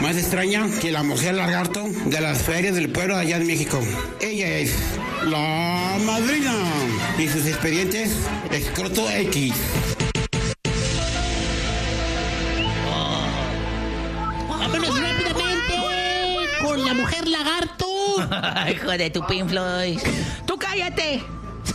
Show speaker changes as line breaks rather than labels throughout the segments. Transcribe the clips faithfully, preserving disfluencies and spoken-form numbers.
más extraña que la mujer lagarto de las ferias del pueblo allá en México. Ella es la madrina y sus expedientes escroto X.
¡Vámonos rápidamente con la mujer lagarto!
Hijo de tu pinflois. ¡Tú cállate!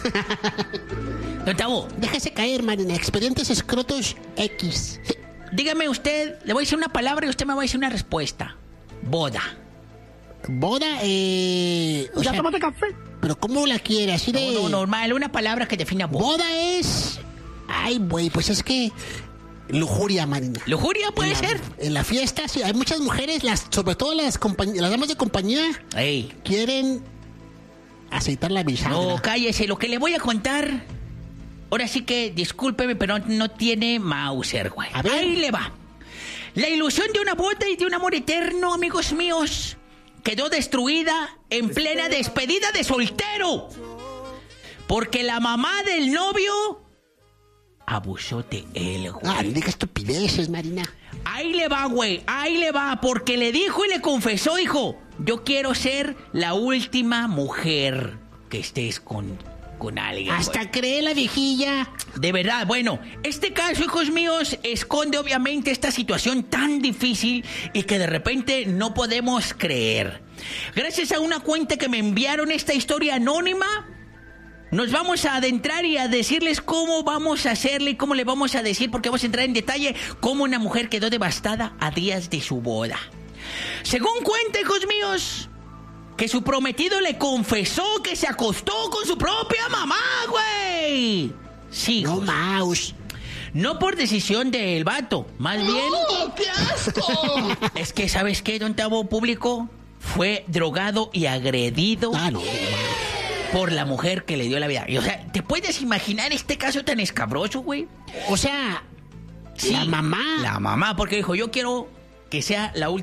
Don Tavo,
Déjese caer, Marina. Expedientes escrotos X.
dígame usted, le voy a decir una palabra y usted me va a decir una respuesta. Boda.
Boda, eh... O
¿Ya
sea,
tomaste café?
pero ¿cómo la quiere? Así de...
No, no, normal, una palabra que defina boda.
Boda es... Ay, güey, pues es que... Lujuria, Marina.
¿Lujuria puede
en la,
ser?
En la fiesta, sí. Hay muchas mujeres, las, sobre todo las, compañ- las damas de compañía,
Ey.
quieren aceitar la bisagra.
No, cállese, lo que le voy a contar. Ahora sí que, discúlpeme, pero no tiene Mauser, güey.
A ver.
Ahí le va. La ilusión de una boda y de un amor eterno, amigos míos, quedó destruida en plena despedida de soltero. Porque la mamá del novio abusó de él, güey.
Ah, no diga estupideces, Marina.
Ahí le va, güey, ahí le va, porque le dijo y le confesó, hijo, yo quiero ser la última mujer que estés con, con alguien.
Hasta
güey.
cree la viejilla.
De verdad, bueno, este caso, hijos míos, esconde obviamente esta situación tan difícil y que de repente no podemos creer. Gracias a una cuenta que me enviaron esta historia anónima, nos vamos a adentrar y a decirles cómo vamos a hacerle y cómo le vamos a decir, porque vamos a entrar en detalle cómo una mujer quedó devastada a días de su boda. Según cuenta, hijos míos, que su prometido le confesó que se acostó con su propia mamá, güey. Sí,
No,
hijos.
Maus.
No por decisión del vato, más bien...
¡Oh, qué asco!
Es que, ¿sabes qué, don Tavo Público? Fue drogado y agredido
Ah, no.
por la mujer que le dio la vida. Y, o sea, ¿te puedes imaginar este caso tan escabroso, güey?
O sea,
Sí,
la mamá.
La mamá, porque dijo, yo quiero que sea la última.